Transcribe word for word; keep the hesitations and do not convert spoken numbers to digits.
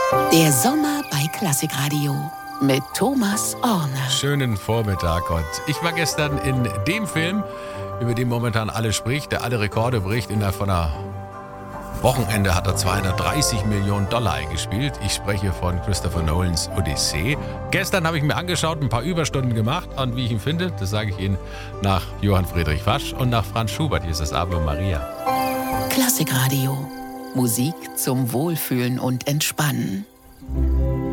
Der Sommer bei Klassikradio mit Thomas Orne. Schönen Vormittag und ich war gestern in dem Film, über den momentan alle spricht, der alle Rekorde bricht. Innerhalb von einer Wochenende hat er zweihundertdreißig Millionen Dollar eingespielt. Ich spreche von Christopher Nolans Odyssee. Gestern habe ich mir angeschaut, ein paar Überstunden gemacht und wie ich ihn finde, das sage ich Ihnen nach Johann Friedrich Wasch und nach Franz Schubert. Hier ist das Ave Maria. Klassikradio. Musik zum Wohlfühlen und Entspannen.